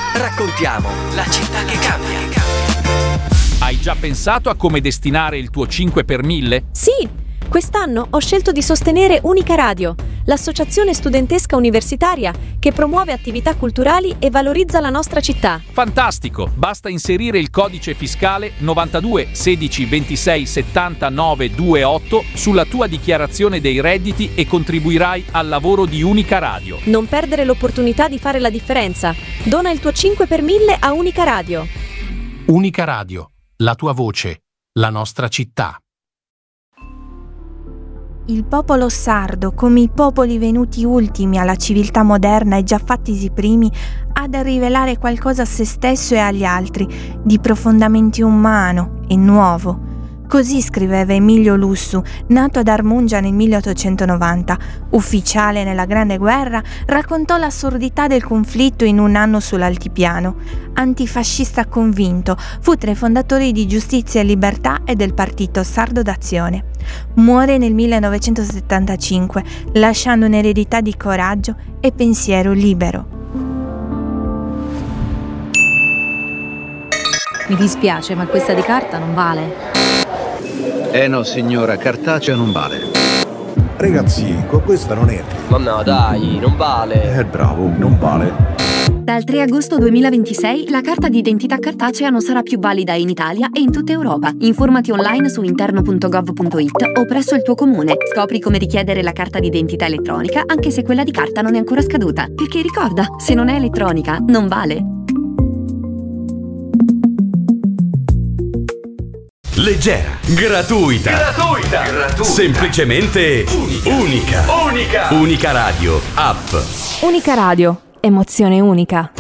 Raccontiamo la città che cambia. Hai già pensato a come destinare il tuo 5 per 1000? Sì, quest'anno ho scelto di sostenere Unica Radio, l'associazione studentesca universitaria che promuove attività culturali e valorizza la nostra città. Fantastico! Basta inserire il codice fiscale 92 16 26 79 28 sulla tua dichiarazione dei redditi e contribuirai al lavoro di Unica Radio. Non perdere l'opportunità di fare la differenza. Dona il tuo 5 per 1000 a Unica Radio. Unica Radio, la tua voce, la nostra città. Il popolo sardo, come i popoli venuti ultimi alla civiltà moderna e già fattisi primi, ha da rivelare qualcosa a se stesso e agli altri, di profondamente umano e nuovo. Così scriveva Emilio Lussu, nato ad Armungia nel 1890. Ufficiale nella Grande Guerra, raccontò l'assurdità del conflitto in Un anno sull'altipiano. Antifascista convinto, fu tra i fondatori di Giustizia e Libertà e del partito Sardo d'Azione. Muore nel 1975, lasciando un'eredità di coraggio e pensiero libero. Mi dispiace, ma questa di carta non vale. No signora, cartacea non vale. Ragazzi, questa non è. Ma no, dai, non vale. Bravo, non vale. Dal 3 agosto 2026 la carta di identità cartacea non sarà più valida in Italia e in tutta Europa. Informati online su interno.gov.it o presso il tuo comune. Scopri come richiedere la carta di identità elettronica anche se quella di carta non è ancora scaduta. Perché ricorda, se non è elettronica, non vale. Leggera, gratuita, semplicemente unica. Unica Radio, app. Unica Radio, emozione unica.